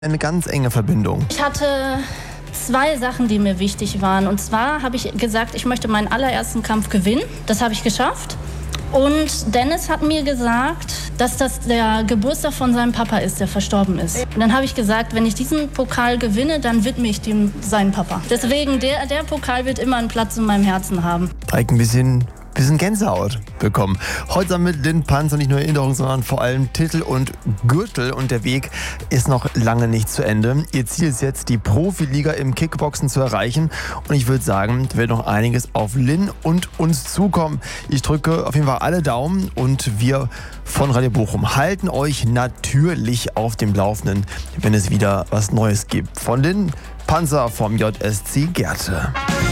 eine ganz enge Verbindung. Ich hatte 2 Sachen, die mir wichtig waren. Und zwar habe ich gesagt, ich möchte meinen allerersten Kampf gewinnen. Das habe ich geschafft. Und Dennis hat mir gesagt, dass das der Geburtstag von seinem Papa ist, der verstorben ist. Und dann habe ich gesagt, wenn ich diesen Pokal gewinne, dann widme ich dem seinen Papa. Deswegen, der Pokal wird immer einen Platz in meinem Herzen haben. Direkt ein bisschen Gänsehaut bekommen. Heute mit Lynn Panzer nicht nur Erinnerung, sondern vor allem Titel und Gürtel. Und der Weg ist noch lange nicht zu Ende. Ihr Ziel ist jetzt, die Profiliga im Kickboxen zu erreichen. Und ich würde sagen, da wird noch einiges auf Lynn und uns zukommen. Ich drücke auf jeden Fall alle Daumen und wir von Radio Bochum halten euch natürlich auf dem Laufenden, wenn es wieder was Neues gibt. Von Lynn Panzer vom JSC Gerte.